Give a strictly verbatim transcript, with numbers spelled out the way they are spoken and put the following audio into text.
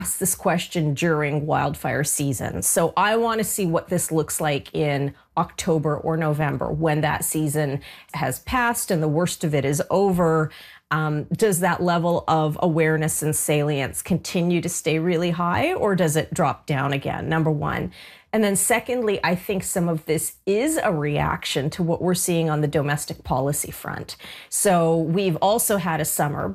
ask this question during wildfire season. So I want to see what this looks like in October or November when that season has passed and the worst of it is over. Um, does that level of awareness and salience continue to stay really high, or does it drop down again? Number one. And then secondly, I think some of this is a reaction to what we're seeing on the domestic policy front. So we've also had a summer,